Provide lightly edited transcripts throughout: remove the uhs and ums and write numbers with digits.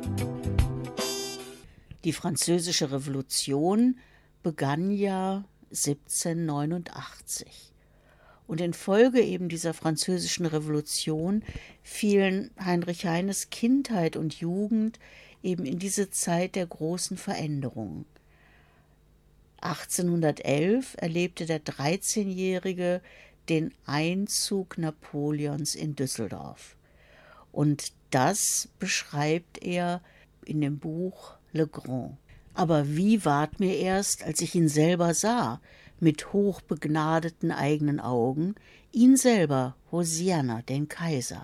Die Französische Revolution begann ja 1789. Und infolge eben dieser Französischen Revolution fielen Heinrich Heines Kindheit und Jugend eben in diese Zeit der großen Veränderungen. 1811 erlebte der 13-Jährige den Einzug Napoleons in Düsseldorf. Und das beschreibt er in dem Buch Le Grand. Aber wie ward mir erst, als ich ihn selber sah, mit hochbegnadeten eigenen Augen, ihn selber, Hosianna, den Kaiser.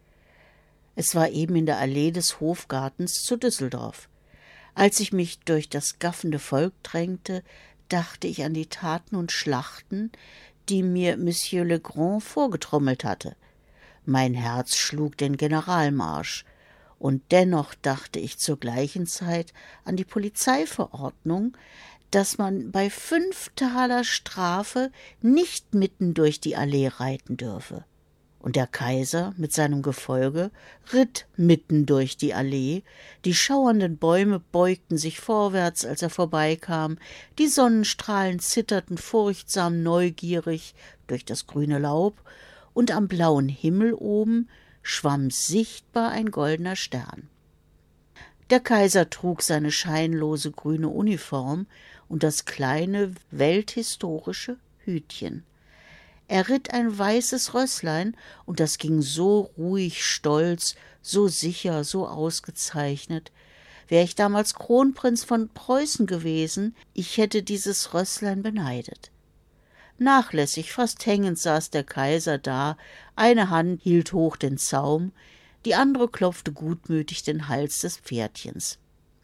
Es war eben in der Allee des Hofgartens zu Düsseldorf. Als ich mich durch das gaffende Volk drängte, dachte ich an die Taten und Schlachten, die mir Monsieur Le Grand vorgetrommelt hatte. Mein Herz schlug den Generalmarsch, und dennoch dachte ich zur gleichen Zeit an die Polizeiverordnung, dass man bei 5 Taler Strafe nicht mitten durch die Allee reiten dürfe. Und der Kaiser mit seinem Gefolge ritt mitten durch die Allee, die schauernden Bäume beugten sich vorwärts, als er vorbeikam, die Sonnenstrahlen zitterten furchtsam neugierig durch das grüne Laub, und am blauen Himmel oben schwamm sichtbar ein goldener Stern. Der Kaiser trug seine scheinlose grüne Uniform und das kleine welthistorische Hütchen. Er ritt ein weißes Rösslein, und das ging so ruhig, stolz, so sicher, so ausgezeichnet. Wär ich damals Kronprinz von Preußen gewesen, ich hätte dieses Rösslein beneidet. Nachlässig, fast hängend saß der Kaiser da, eine Hand hielt hoch den Zaum, die andere klopfte gutmütig den Hals des Pferdchens.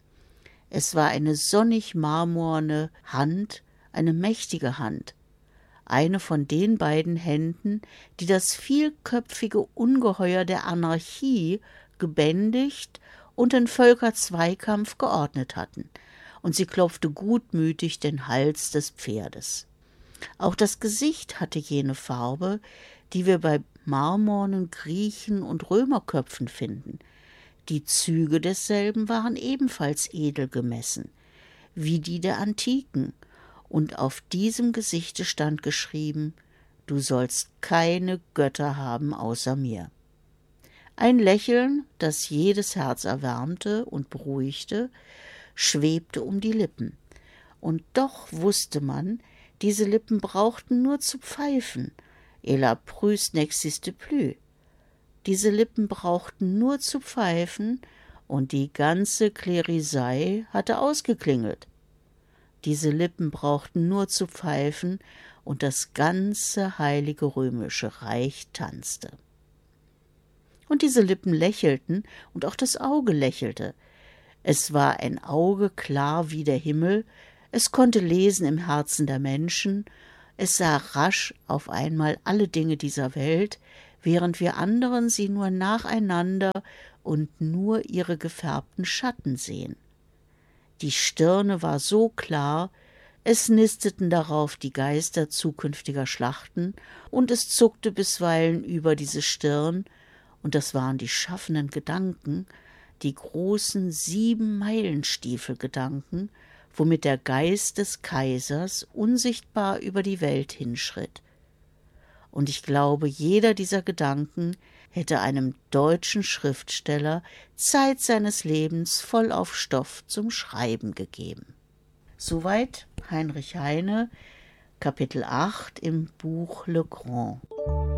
Es war eine sonnig marmorne Hand, eine mächtige Hand, eine von den beiden Händen, die das vielköpfige Ungeheuer der Anarchie gebändigt und den Völkerzweikampf geordnet hatten, und sie klopfte gutmütig den Hals des Pferdes. Auch das Gesicht hatte jene Farbe, die wir bei marmornen Griechen- und Römerköpfen finden. Die Züge desselben waren ebenfalls edel gemessen, wie die der Antiken, und auf diesem Gesichte stand geschrieben: Du sollst keine Götter haben außer mir. Ein Lächeln, das jedes Herz erwärmte und beruhigte, schwebte um die Lippen, und doch wusste man, diese Lippen brauchten nur zu pfeifen. Et la prusse n'existe plus. Diese Lippen brauchten nur zu pfeifen, und die ganze Klerisei hatte ausgeklingelt. Diese Lippen brauchten nur zu pfeifen, und das ganze heilige römische Reich tanzte. Und diese Lippen lächelten, und auch das Auge lächelte. Es war ein Auge klar wie der Himmel, es konnte lesen im Herzen der Menschen, es sah rasch auf einmal alle Dinge dieser Welt, während wir anderen sie nur nacheinander und nur ihre gefärbten Schatten sehen. Die Stirne war so klar, es nisteten darauf die Geister zukünftiger Schlachten, und es zuckte bisweilen über diese Stirn, und das waren die schaffenden Gedanken, die großen 7-Meilen-Stiefel-Gedanken, womit der Geist des Kaisers unsichtbar über die Welt hinschritt. Und ich glaube, jeder dieser Gedanken hätte einem deutschen Schriftsteller Zeit seines Lebens vollauf Stoff zum Schreiben gegeben. Soweit Heinrich Heine, Kapitel 8 im Buch Le Grand.